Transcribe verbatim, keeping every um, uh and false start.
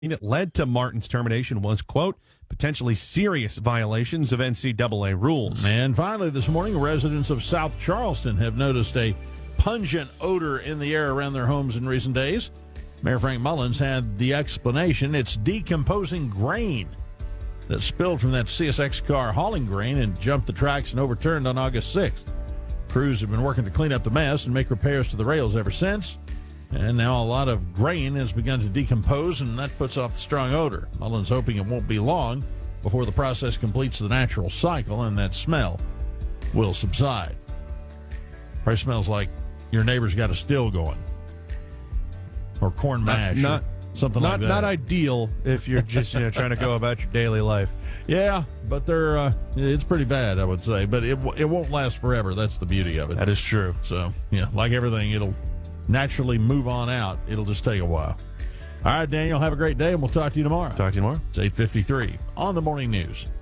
that led to Martin's termination was, quote, potentially serious violations of N C double A rules. And finally this morning, residents of South Charleston have noticed a pungent odor in the air around their homes in recent days. Mayor Frank Mullins had the explanation. It's decomposing grain that spilled from that C S X car hauling grain and jumped the tracks and overturned on August sixth. Crews have been working to clean up the mess and make repairs to the rails ever since. And now a lot of grain has begun to decompose, and that puts off the strong odor. Mullins hoping it won't be long before the process completes the natural cycle and that smell will subside. Probably smells like your neighbor's got a still going. Or corn mash. Not, or something not, like that. Not ideal if you're just you know trying to go about your daily life. Yeah, but they're uh, it's pretty bad, I would say. But it it won't last forever. That's the beauty of it. That is true. So, yeah, like everything, it'll naturally move on out. It'll just take a while. All right, Daniel, have a great day, and we'll talk to you tomorrow. Talk to you tomorrow. It's eight fifty-three on the Morning News.